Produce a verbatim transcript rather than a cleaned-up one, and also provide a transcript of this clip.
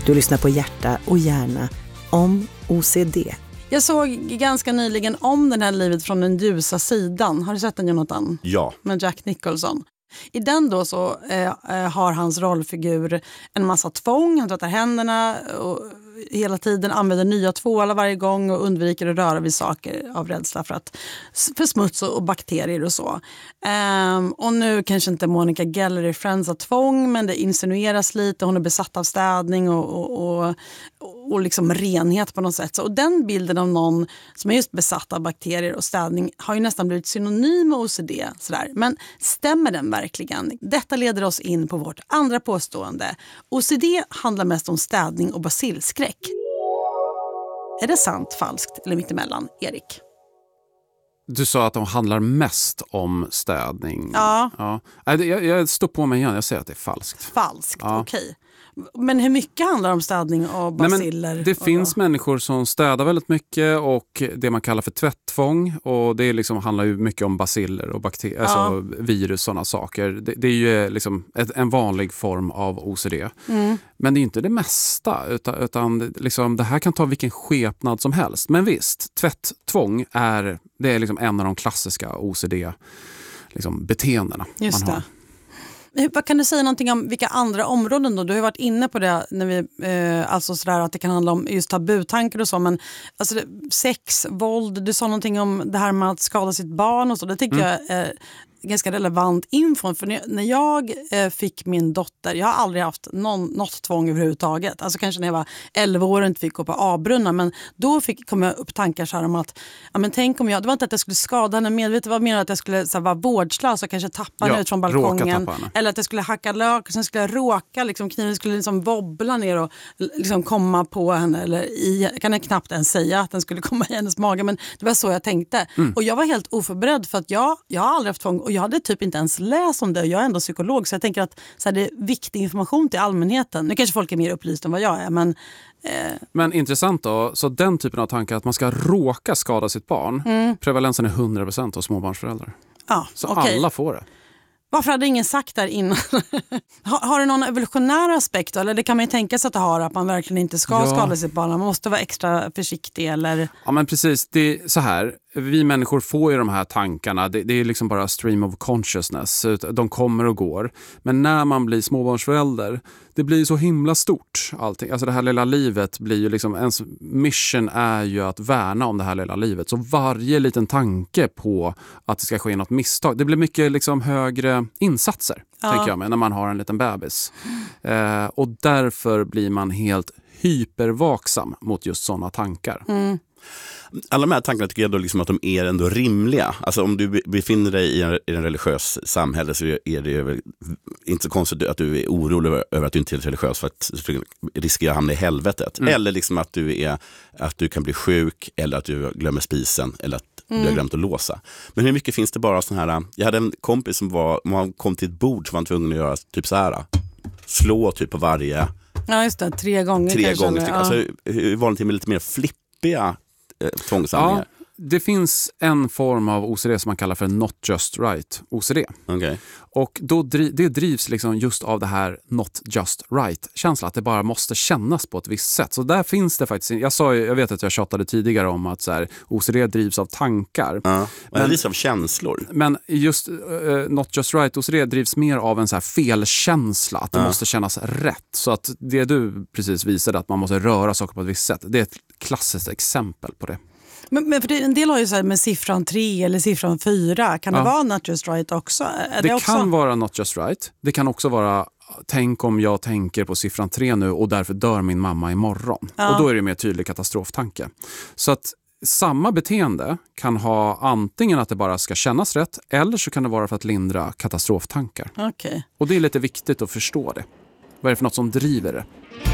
Du lyssnar på Hjärta och hjärna om O C D. Jag såg ganska nyligen om den här Livet från den ljusa sidan. Har du sett den, Jonathan? Ja. Med Jack Nicholson. I den då så eh, har hans rollfigur en massa tvång. Han tvättar händerna och hela tiden använder nya tvålar varje gång och undviker att röra vid saker av rädsla för, att, för smuts och bakterier och så. Um, och nu kanske inte Monica Geller i Friends har tvång, men det insinueras lite. Hon är besatt av städning och, och, och, och liksom renhet på något sätt. Så, och den bilden av någon som är just besatt av bakterier och städning har ju nästan blivit synonym med O C D. Sådär. Men stämmer den verkligen? Detta leder oss in på vårt andra påstående. O C D handlar mest om städning och basilskräck. Är det sant, falskt eller mittemellan, Erik? Du sa att de handlar mest om städning. Ja. ja. Jag, jag står på mig igen, jag säger att det är falskt. Falskt, ja. Okej. Men hur mycket handlar om städning och basiller? Nej, det finns då? människor som städar väldigt mycket och det man kallar för tvätttvång, och det liksom handlar ju mycket om basiller och bakterier, ja. alltså virus och sådana saker. Det, det är ju liksom ett, en vanlig form av O C D. Mm. Men det är inte det mesta, utan, utan liksom, det här kan ta vilken skepnad som helst. Men visst, tvätttvång är, det är liksom en av de klassiska O C D liksom, beteendena Just man har. Det. Vad kan du säga någonting om vilka andra områden då? Du har ju varit inne på det när vi, eh, alltså sådär att det kan handla om just tabutankar och så, men alltså det, sex, våld, du sa någonting om det här med att skada sitt barn och så, det tycker mm. jag är ganska relevant info, för när jag eh, fick min dotter, jag har aldrig haft någon, något tvång överhuvudtaget, alltså kanske när jag var elva år och inte fick gå på A-brunnar, men då fick, kom jag upp tankar så här om att, ja men tänk om jag, det var inte att jag skulle skada henne medvetet, vad menar att jag skulle så här, vara vårdslös och kanske tappa henne ja, ut från balkongen, henne. Eller att jag skulle hacka lök och sen skulle jag råka, liksom, kniven skulle liksom wobbla ner och liksom komma på henne, eller i, kan jag knappt ens säga att den skulle komma i hennes mage, men det var så jag tänkte. Mm. Och jag var helt oförberedd för att jag, jag har aldrig haft tvång och jag hade typ inte ens läst om det, och jag är ändå psykolog, så jag tänker att så här, det är viktig information till allmänheten. Nu kanske folk är mer upplysta än vad jag är, men... Eh... Men intressant då, så den typen av tankar att man ska råka skada sitt barn, mm. prevalensen är hundra procent hos småbarnsföräldrar. Ja, så okay. alla får det. Varför hade ingen sagt där innan? har, har det någon evolutionär aspekt då? Eller det kan man ju tänka sig att det har, att man verkligen inte ska ja. skada sitt barn. Man måste vara extra försiktig eller... Ja men precis, det är så här. Vi människor får ju de här tankarna. Det, det är liksom bara stream of consciousness. De kommer och går. Men när man blir småbarnsförälder, det blir så himla stort allting. Alltså det här lilla livet blir ju liksom, ens mission är ju att värna om det här lilla livet. Så varje liten tanke på att det ska ske något misstag, det blir mycket liksom högre insatser, ja. tänker jag mig, när man har en liten bebis. Eh, och därför blir man helt hypervaksam mot just sådana tankar. Mm. Alla de här tankarna tycker jag då liksom att de är ändå rimliga. Alltså om du befinner dig i en, i en religiös samhälle så är det ju inte så konstigt att du är orolig över, över att du inte är religiös för att riskera att hamna i helvetet. Mm. Eller liksom att du, är, att du kan bli sjuk, eller att du glömmer spisen, eller att mm. du har glömt att låsa. Men hur mycket finns det bara sån här... Jag hade en kompis som var, man kom till ett bord som var tvungen att göra typ så här. Slå typ på varje... Ja just det, tre gånger Tre kanske. gånger. Ja. Alltså hur vanligt med lite mer flippiga tvångssamlingar. Ja, det finns en form av O C D som man kallar för not just right O C D. Okay. Och då driv, det drivs liksom just av det här not just right-känslan, att det bara måste kännas på ett visst sätt. Så där finns det faktiskt, jag sa jag vet att jag tjatade tidigare om att så här, O C D drivs av tankar. Ja, men det drivs av känslor. Men just uh, not just right O C D drivs mer av en så här felkänsla, att det ja. måste kännas rätt. Så att det du precis visade, att man måste röra saker på ett visst sätt, det är ett klassiskt exempel på det. Men, men för det, en del har ju så här med siffran tre eller siffran fyra. Kan det ja. vara not just right också? Är det det också? Kan vara not just right. Det kan också vara, tänk om jag tänker på siffran tre nu och därför dör min mamma imorgon. Ja. Och då är det mer tydlig katastroftanke. Så att samma beteende kan ha antingen att det bara ska kännas rätt, eller så kan det vara för att lindra katastroftankar. Okay. Och det är lite viktigt att förstå det. Vad är det för något som driver det?